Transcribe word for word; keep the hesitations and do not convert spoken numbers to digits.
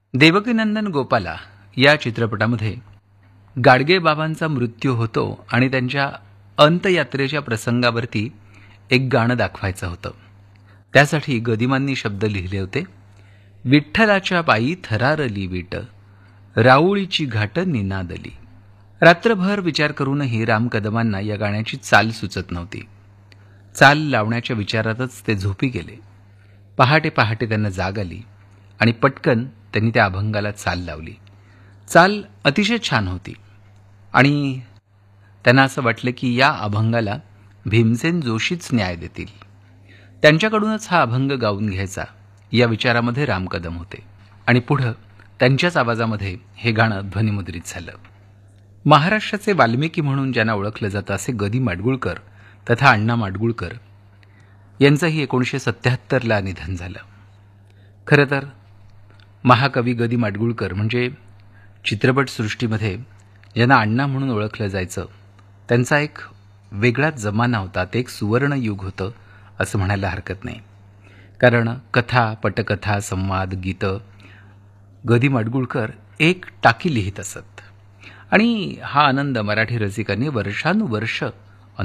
देवकीनंदन गोपाला या चित्रपटामध्ये गाडगेबाबांचा मृत्यू होतो आणि त्यांच्या अंतयात्रेच्या प्रसंगावरती एक गाणं दाखवायचं होतं. त्यासाठी गदिमांनी शब्द लिहिले होते. विठ्ठलाच्या पायी थरारली विट, राऊळीची घाट निनादली. रात्रभर विचार करूनही राम कदमांना या गाण्याची चाल सुचत नव्हती. चाल लावण्याच्या विचारातच ते झोपी गेले. पहाटे पहाटे त्यांना जाग आली आणि पटकन त्यांनी त्या अभंगाला चाल लावली. चाल अतिशय छान होती आणि त्यांना असं वाटलं की या अभंगाला भीमसेन जोशीच न्याय देतील. त्यांच्याकडूनच हा अभंग गाऊन घ्यायचा या विचारामध्ये राम कदम होते आणि पुढं त्यांच्याच आवाजामध्ये हे गाणं ध्वनिमुद्रित झालं. महाराष्ट्राचे वाल्मिकी म्हणून ज्यांना ओळखलं जातं असे गदी माडगुळकर तथा अण्णा माडगुळकर यांचंही एकोणीसशे सत्याहत्तरला निधन झालं. खरं तर महाकवी गदी माडगुळकर म्हणजे चित्रपटसृष्टीमध्ये ज्यांना अण्णा म्हणून ओळखलं जायचं त्यांचा एक वेगळाच जमाना होता. ते एक सुवर्ण युग होतं असं म्हणायला हरकत नाही. कारण कथा, पटकथा, संवाद, गीतं गदी माडगुळकर एक टाकी लिहित असत आणि हा आनंद मराठी रसिकांनी वर्षानुवर्ष